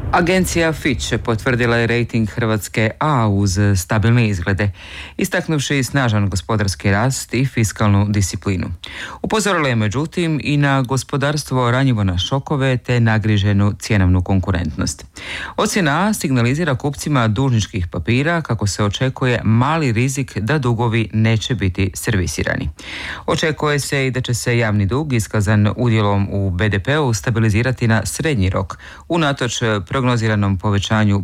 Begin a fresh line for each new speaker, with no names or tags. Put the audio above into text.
Agencija Fitch potvrdila je rejting Hrvatske A uz stabilne izglede, istaknuvši snažan gospodarski rast i fiskalnu disciplinu. Upozorila je međutim i na gospodarstvo ranjivo na šokove te nagriženu cjenovnu konkurentnost. Ocjena A signalizira kupcima dužničkih papira kako se očekuje mali rizik da dugovi neće biti servisirani. Očekuje se i da će se javni dug iskazan udjelom u BDP-u stabilizirati na srednji rok, unatoč prognoziranom povećanju